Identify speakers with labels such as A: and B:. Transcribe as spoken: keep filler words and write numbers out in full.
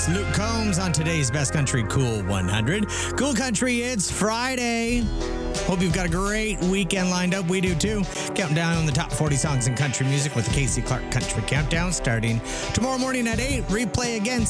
A: It's Luke Combs on today's Best Country Cool one hundred. Cool Country, it's Friday. Hope you've got a great weekend lined up. We do too. Counting down on the top forty songs in country music with the Casey Clark Country Countdown starting tomorrow morning at eight. Replay again